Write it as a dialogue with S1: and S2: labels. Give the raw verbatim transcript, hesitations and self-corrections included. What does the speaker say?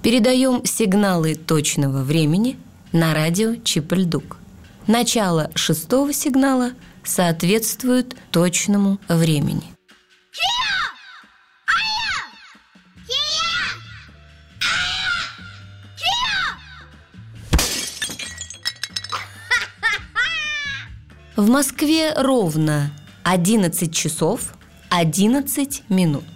S1: Передаем сигналы точного времени на радио Чип-Ль-Дук. Начало шестого сигнала соответствует точному времени. В Москве ровно одиннадцать часов одиннадцать минут.